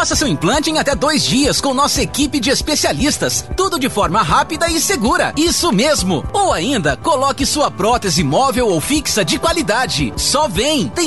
Faça seu implante em até 2 dias com nossa equipe de especialistas. Tudo de forma rápida e segura. Isso mesmo. Ou ainda, coloque sua prótese móvel ou fixa de qualidade. Só vem. Tem